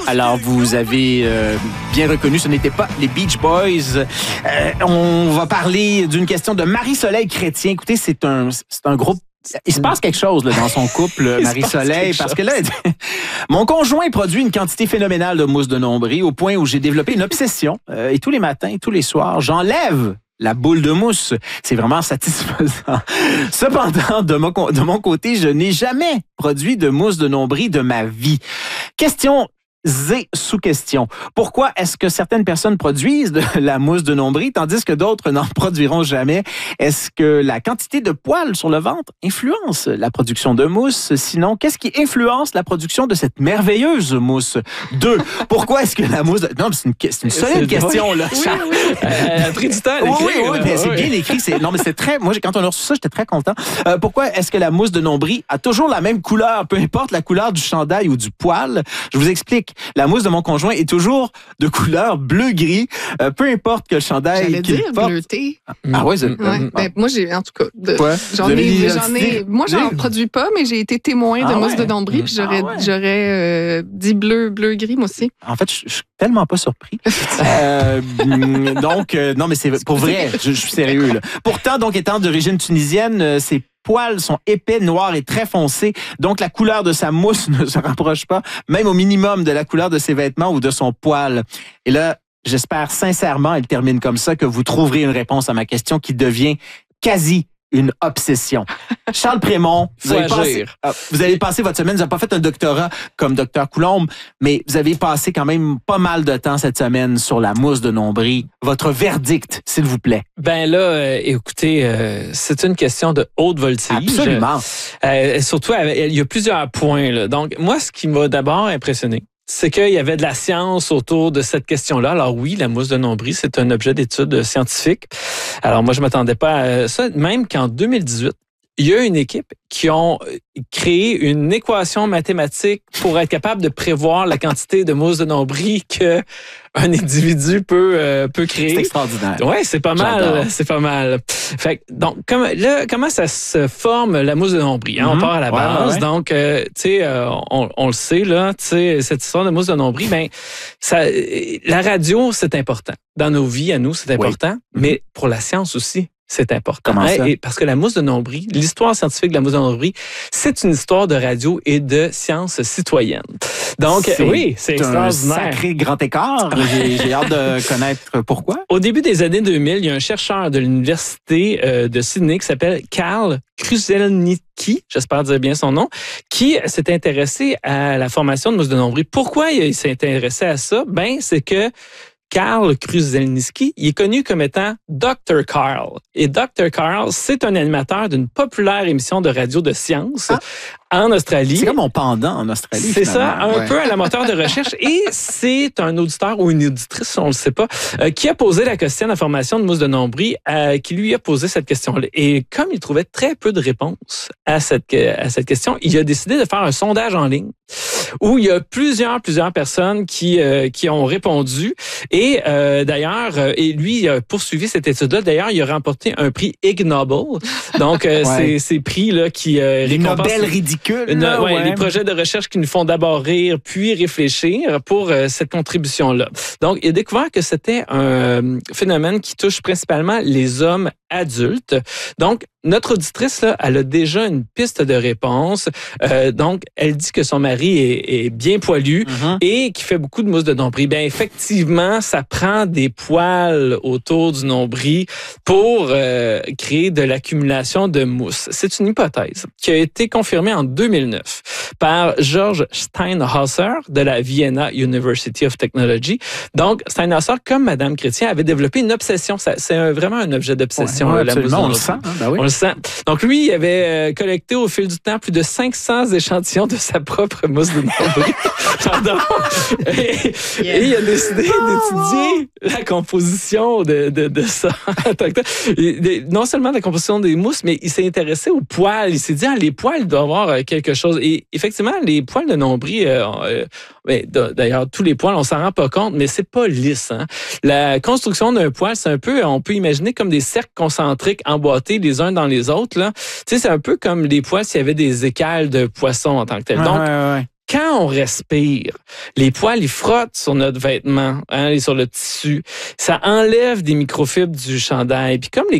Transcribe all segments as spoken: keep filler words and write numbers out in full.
Alors, vous avez euh, bien reconnu, ce n'était pas les Beach Boys. Euh, on va parler d'une question de Marie-Soleil Chrétien. Écoutez, c'est un, c'est un groupe. Il se passe quelque chose là, dans son couple, Marie-Soleil, parce que là, mon conjoint produit une quantité phénoménale de mousse de nombril au point où j'ai développé une obsession. Euh, et tous les matins, tous les soirs, j'enlève la boule de mousse. C'est vraiment satisfaisant. Cependant, de mon, de mon côté, je n'ai jamais produit de mousse de nombril de ma vie. Question Z sous question. Pourquoi est-ce que certaines personnes produisent de la mousse de nombril tandis que d'autres n'en produiront jamais? Est-ce que la quantité de poils sur le ventre influence la production de mousse? Sinon, qu'est-ce qui influence la production de cette merveilleuse mousse? Deux, pourquoi est-ce que la mousse... De... Non, mais c'est une, c'est une solide c'est question, là. Oui, oui. Elle a pris du temps à l'écrire. Oui, oui, oui, mais c'est bien écrit. C'est... Non, mais c'est très... Moi, quand on a reçu ça, j'étais très content. Euh, pourquoi est-ce que la mousse de nombril a toujours la même couleur, peu importe la couleur du chandail ou du poil? Je vous explique. La mousse de mon conjoint est toujours de couleur bleu-gris, euh, peu importe que le chandail J'allais qu'il dire porte. bleuté. Ah ouais, c'est... Ouais. Ben, moi, j'ai, en tout cas, de, Quoi? j'en ai, j'en ai, moi, j'en produis pas, mais j'ai été témoin de ah mousse ouais. de nombril, puis j'aurais, ah ouais. j'aurais euh, dit bleu, bleu-gris, moi aussi. En fait, je, je suis tellement pas surpris. euh, donc, euh, non, mais c'est pour vrai, je, je suis sérieux, là. Pourtant, donc, étant d'origine tunisienne, euh, c'est poils sont épais, noirs et très foncés. Donc, la couleur de sa mousse ne se rapproche pas, même au minimum, de la couleur de ses vêtements ou de son poil. Et là, j'espère sincèrement, elle termine comme ça, que vous trouverez une réponse à ma question qui devient quasi une obsession. Charles Prémont, vous avez, passé, euh, vous avez passé votre semaine, vous n'avez pas fait un doctorat comme docteur Coulombe, mais vous avez passé quand même pas mal de temps cette semaine sur la mousse de nombril. Votre verdict, s'il vous plaît. Ben là, euh, écoutez, euh, c'est une question de haute voltige. Absolument. Euh, surtout, il y a plusieurs points, là. Donc, moi, ce qui m'a d'abord impressionné, c'est qu'il y avait de la science autour de cette question-là. Alors oui, la mousse de nombril, c'est un objet d'étude scientifique. Alors moi, je m'attendais pas à ça. Même qu'en deux mille dix-huit, il y a une équipe qui ont créé une équation mathématique pour être capable de prévoir la quantité de mousse de nombril que un individu peut euh, peut créer. C'est extraordinaire. Ouais, c'est pas mal, J'adore. c'est pas mal. Fait que, donc comme là, comment ça se forme la mousse de nombril hein? Mm-hmm. On part à la base. Ouais, ouais, ouais. Donc euh, tu sais, euh, on, on le sait là, tu sais, cette histoire de mousse de nombril, ben ça, la radio c'est important dans nos vies à nous, c'est important, oui. Mais pour la science aussi. C'est important. Comment ça? Et parce que la mousse de nombril, l'histoire scientifique de la mousse de nombril, c'est une histoire de radio et de science citoyenne. Donc, c'est oui, c'est extraordinaire. Un sacré grand écart. J'ai, j'ai hâte de connaître pourquoi. Au début des années deux mille, il y a un chercheur de l'Université euh, de Sydney qui s'appelle Karl Kruszelnicki, j'espère dire bien son nom, qui s'est intéressé à la formation de mousse de nombril. Pourquoi il s'est intéressé à ça? Ben, c'est que Karl Kruszelnicki, il est connu comme étant docteur Karl. Et docteur Karl, c'est un animateur d'une populaire émission de radio de science ah. en Australie. C'est comme mon pendant en Australie. C'est ça, un ouais. peu à la moteur de recherche. Et c'est un auditeur ou une auditrice, on ne le sait pas, euh, qui a posé la question de la formation de mousse de nombril, euh, qui lui a posé cette question-là. Et comme il trouvait très peu de réponses à cette, à cette question, il a décidé de faire un sondage en ligne où il y a plusieurs, plusieurs personnes qui, euh, qui ont répondu. Et euh, d'ailleurs, euh, et lui, il a poursuivi cette étude-là. D'ailleurs, il a remporté un prix Ig Nobel. Donc, euh, ouais. c'est ces prix-là qui euh, les Nobel ridicules. Une, ouais, ouais. Les projets de recherche qui nous font d'abord rire, puis réfléchir pour euh, cette contribution-là. Donc, il a découvert que c'était un euh, phénomène qui touche principalement les hommes adultes. Donc, notre auditrice, là, elle a déjà une piste de réponse. Euh, donc, elle dit que son mari est, est bien poilu mm-hmm. et qui fait beaucoup de mousse de nombril. Bien, effectivement, ça prend des poils autour du nombril pour euh, créer de l'accumulation de mousse. C'est une hypothèse qui a été confirmée en deux mille neuf par George Steinhauser de la Vienna University of Technology. Donc, Steinhauser, comme Madame Chrétien, avait développé une obsession. Ça, c'est un, vraiment un objet d'obsession, ouais, ouais, la mousse de on nombril. le sent. Hein? Ben oui. On le sent. Donc, lui, il avait collecté au fil du temps plus de cinq cents échantillons de sa propre mousse de nombril. Pardon. Et, yeah. et il a décidé d'étudier la composition de, de, de ça. Non seulement la composition des mousses, mais il s'est intéressé aux poils. Il s'est dit, ah, les poils, il doit avoir quelque chose. Et effectivement, les poils de nombril, euh, euh, d'ailleurs, tous les poils, on s'en rend pas compte, mais c'est pas lisse. Hein? La construction d'un poil, c'est un peu, on peut imaginer comme des cercles concentriques emboîtés les uns dans les autres. Là. Tu sais, c'est un peu comme les poils s'il y avait des écailles de poissons en tant que tel. Ouais, Donc, ouais, ouais. quand on respire, les poils, ils frottent sur notre vêtement, hein, et sur le tissu. Ça enlève des microfibres du chandail. Puis comme les,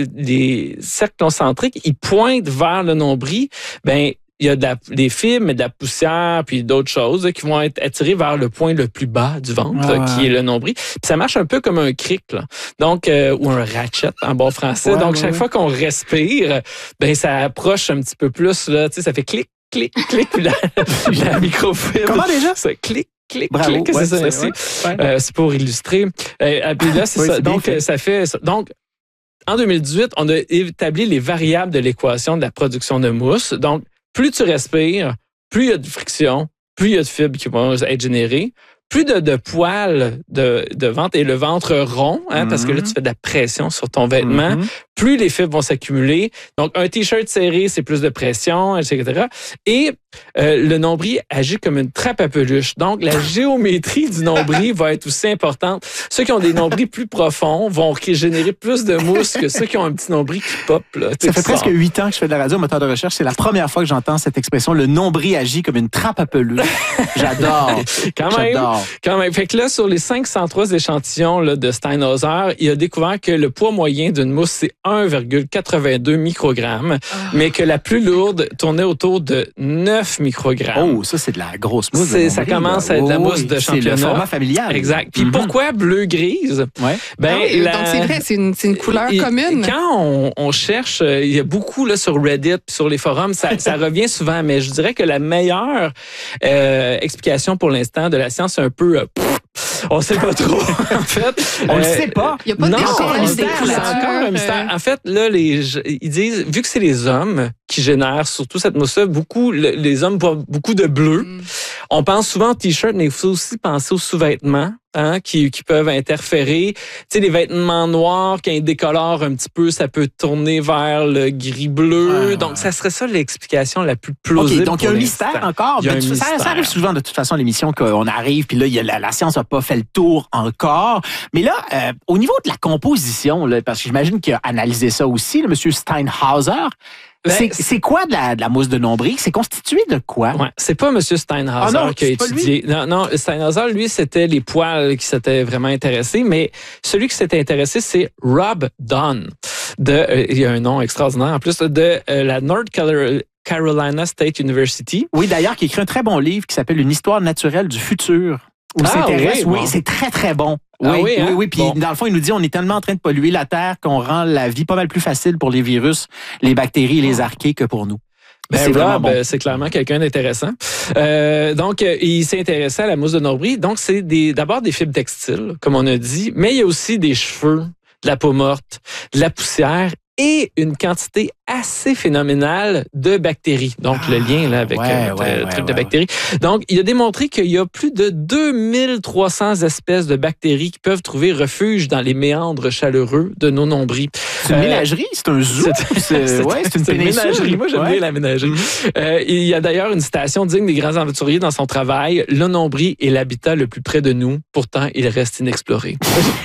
les cercles concentriques, ils pointent vers le nombril, ben il y a de la, des fibres, mais de la poussière, puis d'autres choses qui vont être attirées vers le point le plus bas du ventre, ouais, qui est le nombril. Puis ça marche un peu comme un cric, là. Donc, euh, ou un ratchet en bon français. Ouais, Donc, ouais, chaque ouais. fois qu'on respire, ben ça approche un petit peu plus, là. Tu sais, ça fait clic, clic, clic, puis la, la microfibre. Comment déjà? Ça clic. Clic, Bravo, clic, ouais, c'est ça, merci. Ouais. Euh, c'est pour illustrer. Euh, puis là, c'est oui, ça. C'est Donc, fait. ça fait ça. Donc, en deux mille dix-huit, on a établi les variables de l'équation de la production de mousse. Donc, plus tu respires, plus il y a de friction, plus il y a de fibres qui vont être générées, plus de, de poils de, de ventre et le ventre rond, hein, mm-hmm. parce que là, tu fais de la pression sur ton vêtement, mm-hmm. plus les fibres vont s'accumuler. Donc, un T-shirt serré, c'est plus de pression, et cetera. Et euh, le nombril agit comme une trappe à peluche. Donc, la géométrie du nombril va être aussi importante. Ceux qui ont des nombrils plus profonds vont générer plus de mousse que ceux qui ont un petit nombril qui pop. Là, ça fait presque huit ans que je fais de la radio, moteur de recherche. C'est la première fois que j'entends cette expression. Le nombril agit comme une trappe à peluche. J'adore. Quand même. J'adore. Quand même. Fait que là, sur les cinq cent trois échantillons là, de Steinhauser, il a découvert que le poids moyen d'une mousse, c'est un virgule quatre-vingt-deux microgrammes, oh. mais que la plus lourde tournait autour de neuf microgrammes. Oh, ça, c'est de la grosse mousse. C'est, ça commence à être de la mousse oui, de championnat. C'est le format familial. Exact. Puis mm-hmm. pourquoi bleu-grise? Ouais. Ben, ah oui, la... Donc, c'est vrai, c'est une, c'est une couleur et, commune. Quand on, on cherche, il y a beaucoup là, sur Reddit, sur les forums, ça, ça revient souvent, mais je dirais que la meilleure euh, explication pour l'instant de la science, c'est un peu... Euh, on ne sait pas trop, en fait. On ne euh, le sait pas. Il n'y a pas de mystère. C'est encore un mystère. En fait, là, les, ils disent, vu que c'est les hommes qui génèrent surtout cette mousse-là, beaucoup, les hommes boivent beaucoup de bleu. Mm. On pense souvent au T-shirt, mais il faut aussi penser aux sous-vêtements. Hein, qui, qui peuvent interférer. Tu sais, les vêtements noirs, quand ils décolorent un petit peu, ça peut tourner vers le gris-bleu. Ouais, donc, ouais. ça serait ça l'explication la plus plausible. OK, donc il y a un mystère encore. Il y a un ça, mystère. Ça arrive souvent, de toute façon, à l'émission, qu'on arrive, puis là, il y a la, la science n'a pas fait le tour encore. Mais là, euh, au niveau de la composition, là, parce que j'imagine qu'il a analysé ça aussi, le monsieur Steinhauser, Ben, c'est, c'est quoi de la, de la mousse de nombril? C'est constitué de quoi? Ouais, c'est pas M. Steinhauser ah non, qui a étudié. Non, non, Steinhauser, lui, c'était les poils qui s'étaient vraiment intéressés, mais celui qui s'était intéressé, c'est Rob Dunn. De, euh, il y a un nom extraordinaire en plus, de euh, la North Carolina State University. Oui, d'ailleurs, qui a écrit un très bon livre qui s'appelle Une histoire naturelle du futur. Où ah, s'intéresse. Oui, bon. oui, c'est très, très bon. Oui, ah oui, hein? oui, oui. Puis bon. Dans le fond, il nous dit on est tellement en train de polluer la Terre qu'on rend la vie pas mal plus facile pour les virus, les bactéries et les archées que pour nous. Ben, c'est Rob, bon. c'est clairement quelqu'un d'intéressant. Euh, donc, euh, il s'est intéressé à la mousse de nombril. Donc, c'est des, d'abord des fibres textiles, comme on a dit, mais il y a aussi des cheveux, de la peau morte, de la poussière et une quantité assez phénoménale de bactéries. Donc, ah, le lien là avec ouais, euh, ouais, le truc ouais, de ouais, bactéries. Ouais. Donc, il a démontré qu'il y a plus de deux mille trois cents espèces de bactéries qui peuvent trouver refuge dans les méandres chaleureux de nos nombrils. C'est une euh, ménagerie? C'est un zoo? C'est, c'est, c'est, ouais, c'est une, c'est une ménagerie. Moi, j'aime ouais. bien la ménagerie. Mm-hmm. Euh, il y a d'ailleurs une citation digne des grands aventuriers dans son travail. Le nombril est l'habitat le plus près de nous. Pourtant, il reste inexploré.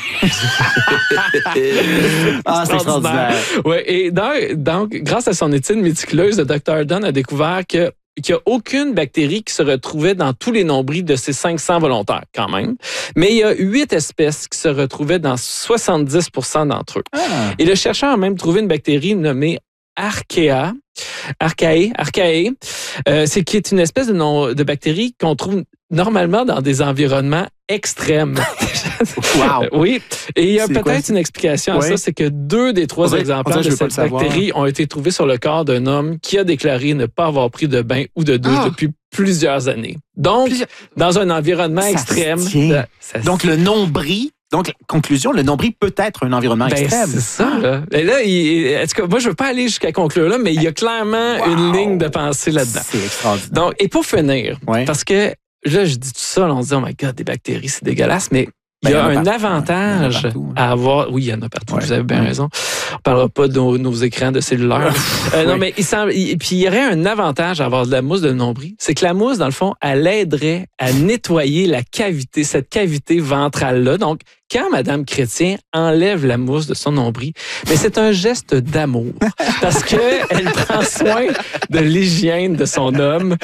Ah, c'est extraordinaire. Ouais, et donc, donc, grâce à son étude méticuleuse, le docteur Dunn a découvert que qu'il n'y a aucune bactérie qui se retrouvait dans tous les nombrils de ces cinq cents volontaires, quand même. Mais il y a huit espèces qui se retrouvaient dans soixante-dix pour cent d'entre eux. Ah. Et le chercheur a même trouvé une bactérie nommée Archaea, Archaea, Archaea, euh, c'est qui est une espèce de, non, de bactérie qu'on trouve normalement dans des environnements extrêmes. Wow. Oui, et il y a c'est peut-être quoi? une explication ouais. à ça, c'est que deux des trois dirait, exemplaires de cette bactérie ont été trouvés sur le corps d'un homme qui a déclaré ne pas avoir pris de bain ou de douche ah. depuis plusieurs années. Donc, Plusieurs... dans un environnement ça extrême... Ça ça Donc, le nombril... Donc, conclusion, le nombril peut être un environnement ben, extrême. C'est ça, là. Et là, il, est-ce que, moi, je veux pas aller jusqu'à conclure là, mais il y a clairement wow. une ligne de pensée là-dedans. C'est extraordinaire. Donc, et pour finir, ouais. parce que là, je dis tout ça, là, on se dit, oh my God, des bactéries, c'est dégueulasse, mais il y a ben, un partout, avantage partout, hein. à avoir. Oui, il y en a partout, ouais. vous avez bien ouais. raison. On ne parlera pas de nos, nos écrans de cellulaire. euh, non, oui. mais il semble. Il, puis il y aurait un avantage à avoir de la mousse de nombril. C'est que la mousse, dans le fond, elle aiderait à nettoyer la cavité, cette cavité ventrale-là. Donc, quand Mme Chrétien enlève la mousse de son nombril, mais c'est un geste d'amour. Parce qu'elle prend soin de l'hygiène de son homme.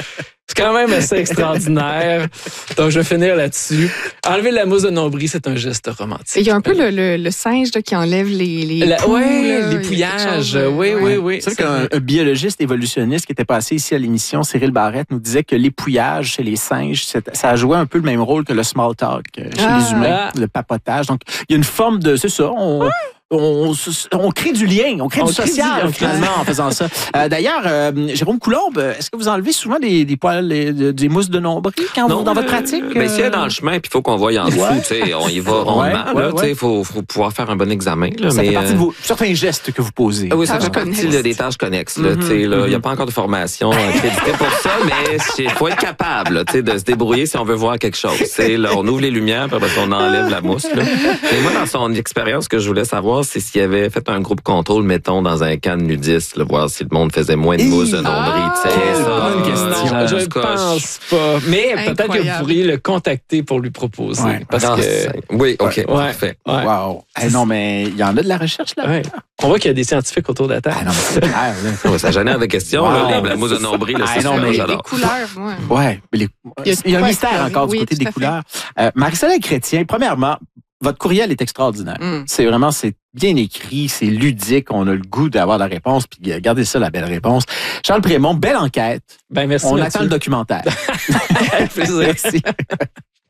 C'est quand même assez extraordinaire. Donc, je vais finir là-dessus. Enlever la mousse de nombril, c'est un geste romantique. Il y a un peu le, le, le singe là, qui enlève les, les La, poux, ouais, là, les pouillages. De... Oui, oui, ouais. oui. C'est vrai qu'un un biologiste évolutionniste qui était passé ici à l'émission, Cyril Barrette, nous disait que l'épouillage chez les singes, ça a joué un peu le même rôle que le small talk chez ah. les humains, le papotage. Donc, il y a une forme de... C'est ça, on... Ah. On, on crée du lien, on crée on du crée social du, finalement en faisant ça. Euh, D'ailleurs, euh, Jérôme Coulombe, est-ce que vous enlevez souvent des, des poils, des, des mousses de nombril quand non, vous, dans votre pratique? Euh, ben, s'il y a dans le chemin, puis il faut qu'on voie en dessous, ouais. on y va rondement. Il ouais, ouais, ouais. faut, faut pouvoir faire un bon examen. Là, ça mais, fait partie euh... de vos certains gestes que vous posez. Ah oui, ça fait partie là, des tâches connexes. Il mm-hmm. n'y a pas encore de formation accréditée pour ça, mais il faut être capable là, de se débrouiller si on veut voir quelque chose. Là, on ouvre les lumières, puis on enlève la mousse. Là. Et moi, dans son expérience, ce que je voulais savoir, c'est s'il y avait fait un groupe contrôle, mettons, dans un camp de nudistes, là, voir si le monde faisait moins de mousse de nombril. Ah, c'est bonne question. Non, je ne pense pas. Mais incroyable. Peut-être que vous pourriez le contacter pour lui proposer. Ouais. Parce ah, que... Oui, OK, ouais. parfait. Ouais. Wow. Hey, non, mais il y en a de la recherche là. Ouais. On voit qu'il y a des scientifiques autour de la table. Ah, non, mais c'est clair. Ouais, ça génère des questions. Wow. Là, la mousse de nombril, là, ah, c'est non, mais les couleurs, ouais. Ouais. Les... Il y a, il y a un mystère encore oui, du côté des fait. couleurs. Euh, Marie-Soleil Chrétien, premièrement, votre courriel est extraordinaire. Mm. C'est vraiment, c'est bien écrit, c'est ludique, on a le goût d'avoir la réponse, puis regardez ça, la belle réponse. Charles Prémont, belle enquête. Ben, merci. On Mathieu. attend le documentaire. Avec plaisir. Merci.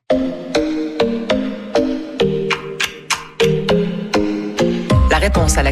La réponse à la